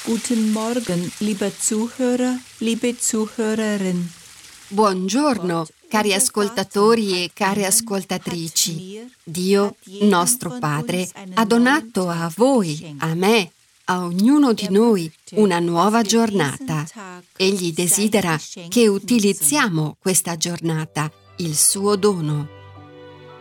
Guten Morgen, lieber Zuhörer, liebe Zuhörerin. Buongiorno, cari ascoltatori e care ascoltatrici. Dio, nostro Padre, ha donato a voi, a me, a ognuno di noi una nuova giornata. Egli desidera che utilizziamo questa giornata, il suo dono.